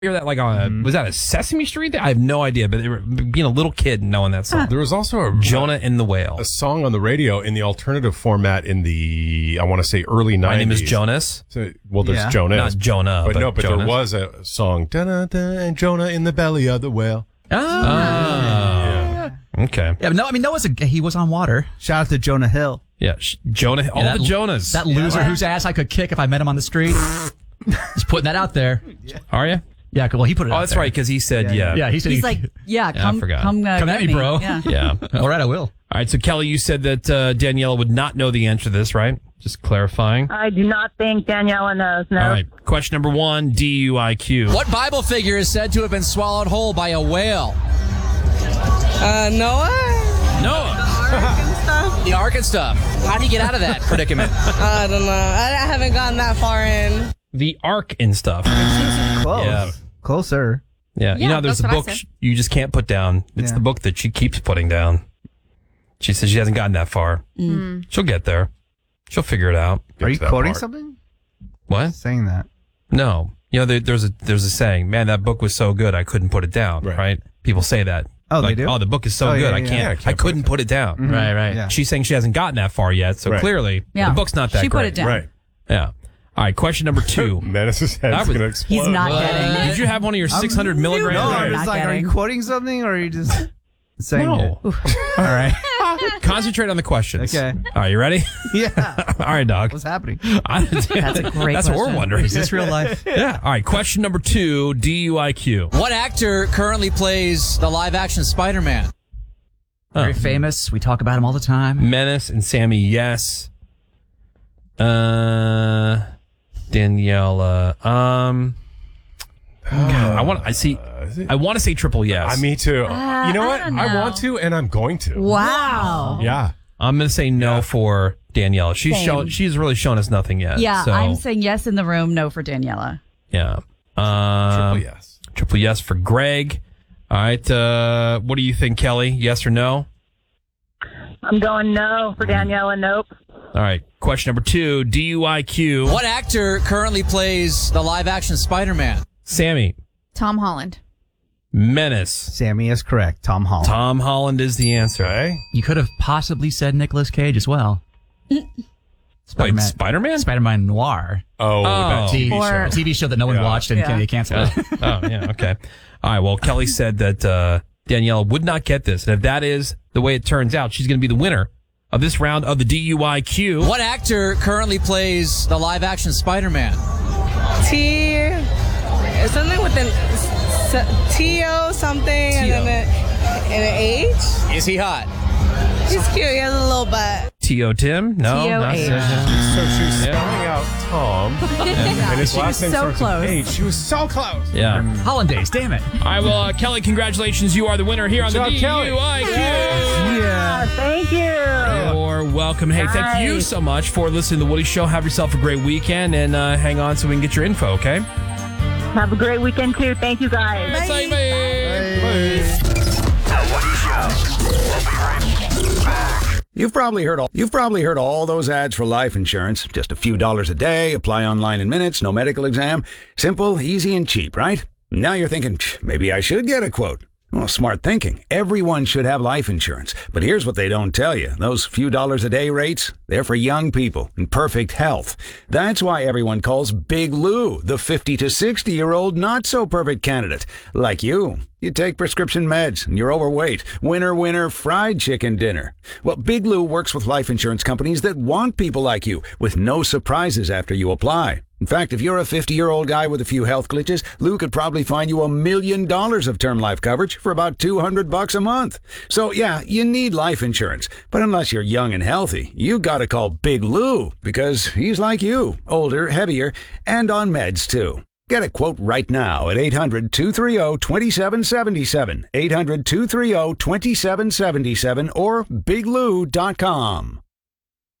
hear that like on was that a Sesame Street? I have no idea, but being a little kid and knowing that song. There was also Jonah and the Whale. a song on the radio in the alternative format in the, I want to say, early 90s. My name is Jonas. So, well, there's Jonas. Not Jonah, but Jonas. there was a song, da-da-da, and Jonah in the belly of the whale. Okay. Yeah, no, I mean, he was on water. Shout out to Jonah Hill. Yeah, Jonah, all the Jonas. That loser whose ass I could kick if I met him on the street. Just putting that out there. Are you? Yeah, well, he put it out that's there. right, because he said, Yeah, he said He's like, I forgot. come at me, bro. Yeah. Yeah. All right, I will. All right, so Kelly, you said that Daniela would not know the answer to this, right? Just clarifying. I do not think Daniela knows. No. All right, question number 1, DUIQ. What Bible figure is said to have been swallowed whole by a whale? Noah? The Ark and stuff. How do you get out of that predicament? I don't know. I haven't gotten that far in. The Ark and stuff. Close. Yeah. Closer. Yeah, you know, there's that's a what I book said. you just can't put down. It's Yeah. the book that she keeps putting down. She says she hasn't gotten that far. She'll get there. She'll figure it out. Are you to that quoting part. something? What? Saying that. No. You know, there's a saying, man, that book was so good I couldn't put it down, right? People say that. Oh, like, they do? Oh, the book is so Oh, good, yeah, I yeah. can't, Yeah, I couldn't put it down. Right. Yeah. She's saying she hasn't gotten that far yet, so Right. clearly Yeah. the book's not that She great. put it down. Right. Yeah. All right, question number 2. Menace's head's That was- going to explode. He's not getting. Did you have one of your 600 milligrams? No, I'm it's not like, are getting. you quoting something or are you just saying No. it? All right. Concentrate on the questions. Okay. All right, you ready? Yeah. All right, dog. What's happening? That's a great That's what we're question. wondering. Is this real life? Yeah. All right, question number 2, DUIQ. What actor currently plays the live-action Spider-Man? Very famous. We talk about him all the time. Menace and Sammy, yes. Daniela. I want to say triple yes. Me too. You know I what? don't I know. want to, and I'm going to. Wow. Yeah. I'm going to say no for Daniela. Same. She's really shown us nothing yet. Yeah, so, I'm saying yes in the room, no for Daniela. yeah. Triple yes. Triple yes for Greg. All right. What do you think, Kelly? Yes or no? I'm going no for Daniela. Nope. All right. Question number 2, DUIQ. What actor currently plays the live-action Spider-Man? Sammy. Tom Holland. Menace. Sammy is correct. Tom Holland. Tom Holland is the answer. Okay. You could have possibly said Nicolas Cage as well. Wait, Spider-Man? Spider-Man Noir. Oh, that TV show. Or- A TV show that no one Yeah. watched and Yeah. they canceled it. Oh, yeah, okay. All right, well, Kelly said that Daniela would not get this. And if that is the way it turns out, she's going to be the winner of this round of the DUIQ. What actor currently plays the live-action Spider-Man? Something with an T-O something and then an H. Is he hot? He's cute. He has a little butt. T.O. Tim? No. not- T.O.H. So she was spelling out Tom, and his last name so starts close. with H. She was so close. Yeah. Hollandaise, damn it. All right, well, Kelly, congratulations. You are the winner here on Good the job, Kelly. DUIQ. Yeah. Thank you. You're welcome. Hey, thank you Nice. so much for listening to The Woody Show. Have yourself a great weekend, and hang on so we can get your info, okay? Have a great weekend, too. Thank you, guys. Bye. You've probably heard all those ads for life insurance. Just a few dollars a day, apply online in minutes, no medical exam. Simple, easy, and cheap, right? Now you're thinking, maybe I should get a quote. Well, smart thinking. Everyone should have life insurance. But here's what they don't tell you. Those few dollars a day rates, they're for young people in perfect health. That's why everyone calls Big Lou the 50 to 60-year-old not-so-perfect candidate. Like you. You take prescription meds and you're overweight. Winner, winner, fried chicken dinner. Well, Big Lou works with life insurance companies that want people like you with no surprises after you apply. In fact, if you're a 50-year-old guy with a few health glitches, Lou could probably find you $1 million of term life coverage for about $200 a month. So yeah, you need life insurance. But unless you're young and healthy, you gotta call Big Lou because he's like you, older, heavier, and on meds too. Get a quote right now at 800-230-2777, 800-230-2777, or biglou.com.